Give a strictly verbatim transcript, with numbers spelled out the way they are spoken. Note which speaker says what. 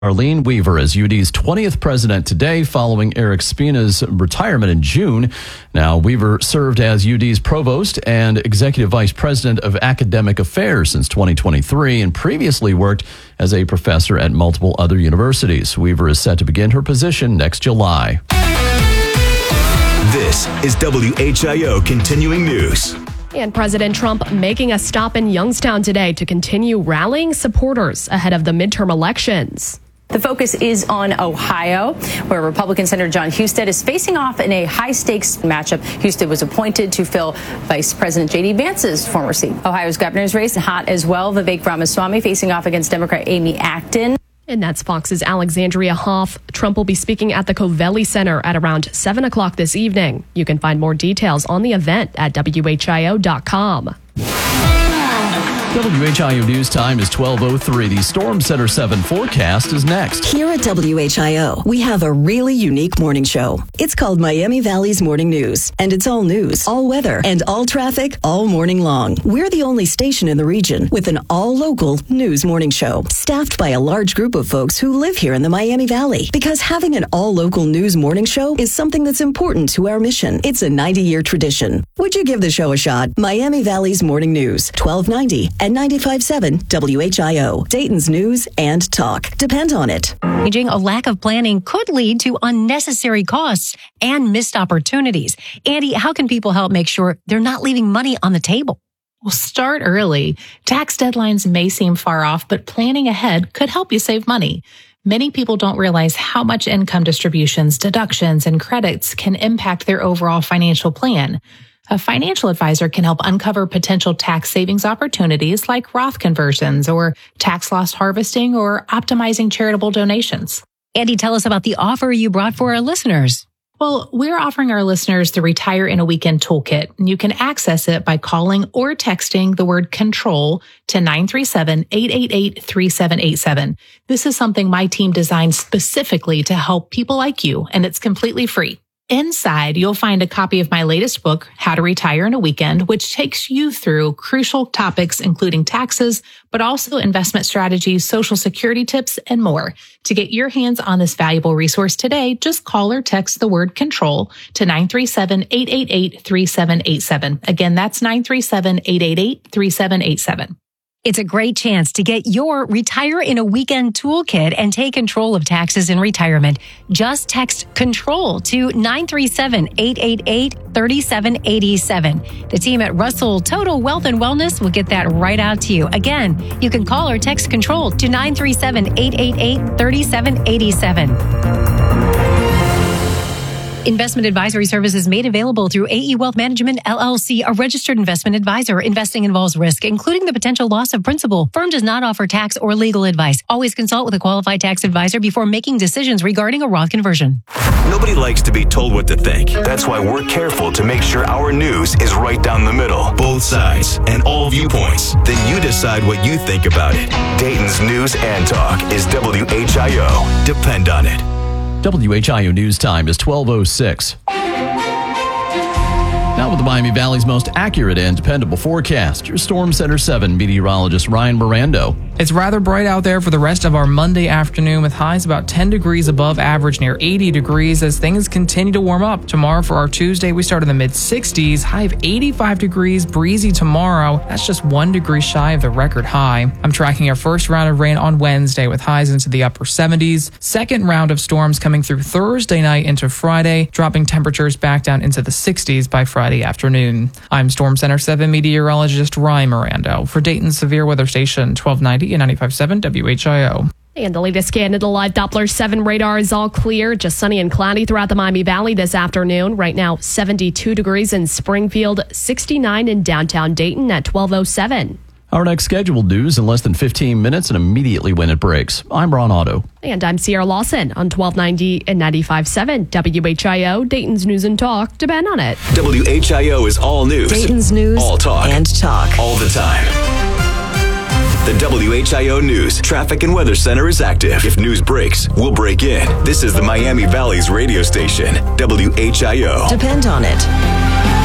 Speaker 1: Arlene Weaver is U D's twentieth president today, following Eric Spina's retirement in June. Now, Weaver served as U D's provost and executive vice president of academic affairs since twenty twenty-three and previously worked as a professor at multiple other universities. Weaver is set to begin her position next July.
Speaker 2: This is W H I O Continuing News.
Speaker 3: And President Trump making a stop in Youngstown today to continue rallying supporters ahead of the midterm elections.
Speaker 4: The focus is on Ohio, where Republican Senator Jon Husted is facing off in a high-stakes matchup. Husted was appointed to fill Vice President J D Vance's former seat. Ohio's governor's race hot as well. Vivek Ramaswamy facing off against Democrat Amy Acton.
Speaker 3: And that's Fox's Alexandria Hoff. Trump will be speaking at the Covelli Center at around seven o'clock this evening. You can find more details on the event at W H I O dot com.
Speaker 1: W H I O News Time is twelve oh three. The Storm Center seven forecast is next.
Speaker 5: Here at W H I O, we have a really unique morning show. It's called Miami Valley's Morning News, and it's all news, all weather, and all traffic all morning long. We're the only station in the region with an all-local news morning show, staffed by a large group of folks who live here in the Miami Valley. Because having an all-local news morning show is something that's important to our mission. It's a ninety-year tradition. Would you give the show a shot? Miami Valley's Morning News, twelve ninety and ninety-five point seven W H I O, Dayton's news and talk. Depend on it.
Speaker 6: A lack of planning could lead to unnecessary costs and missed opportunities. Andy, how can people help make sure they're not leaving money on the table?
Speaker 7: Well, start early. Tax deadlines may seem far off, but planning ahead could help you save money. Many people don't realize how much income distributions, deductions, and credits can impact their overall financial plan. A financial advisor can help uncover potential tax savings opportunities like Roth conversions or tax loss harvesting or optimizing charitable donations.
Speaker 6: Andy, tell us about the offer you brought for our listeners.
Speaker 7: Well, we're offering our listeners the Retire in a Weekend Toolkit. You can access it by calling or texting the word CONTROL to nine three seven, eight eight eight, three seven eight seven. This is something my team designed specifically to help people like you, and it's completely free. Inside, you'll find a copy of my latest book, How to Retire in a Weekend, which takes you through crucial topics, including taxes, but also investment strategies, Social Security tips, and more. To get your hands on this valuable resource today, just call or text the word CONTROL to nine three seven, eight eight eight, three seven eight seven. Again, that's nine three seven, eight eight eight, three seven eight seven.
Speaker 6: It's a great chance to get your Retire in a Weekend toolkit and take control of taxes in retirement. Just text CONTROL to nine three seven, eight eight eight, three seven eight seven. The team at Russell Total Wealth and Wellness will get that right out to you. Again, you can call or text CONTROL to nine three seven, eight eight eight, three seven eight seven. Investment advisory services made available through A E Wealth Management, L L C, a registered investment advisor. Investing involves risk, including the potential loss of principal. Firm does not offer tax or legal advice. Always consult with a qualified tax advisor before making decisions regarding a Roth conversion.
Speaker 2: Nobody likes to be told what to think. That's why we're careful to make sure our news is right down the middle, both sides, and all viewpoints. Then you decide what you think about it. Dayton's news and talk is W H I O. Depend on it.
Speaker 1: W H I O News Time is twelve oh six. Now with the Miami Valley's most accurate and dependable forecast, your Storm Center seven meteorologist Ryan Mirando.
Speaker 8: It's rather bright out there for the rest of our Monday afternoon, with highs about ten degrees above average, near eighty degrees as things continue to warm up. Tomorrow for our Tuesday, we start in the mid sixties, high of eighty-five degrees, breezy tomorrow. That's just one degree shy of the record high. I'm tracking our first round of rain on Wednesday with highs into the upper seventies. Second round of storms coming through Thursday night into Friday, dropping temperatures back down into the sixties by Friday afternoon. I'm Storm Center seven meteorologist Ryan Mirando for Dayton's Severe Weather Station, twelve ninety and ninety-five point seven W H I O.
Speaker 3: And the latest Canada Live Doppler seven radar is all clear. Just sunny and cloudy throughout the Miami Valley this afternoon. Right now, seventy-two degrees in Springfield, sixty-nine in downtown Dayton at twelve oh seven.
Speaker 1: Our next scheduled news in less than fifteen minutes and immediately when it breaks. I'm Ron Otto.
Speaker 3: And I'm Sierra Lawson on twelve ninety and ninety-five point seven W H I O, Dayton's news and talk. Depend on it.
Speaker 2: W H I O is all news.
Speaker 5: Dayton's news
Speaker 2: all talk.
Speaker 5: and talk.
Speaker 2: All the time. The W H I O News Traffic and Weather Center is active. If news breaks, we'll break in. This is the Miami Valley's radio station, W H I O.
Speaker 5: Depend on it.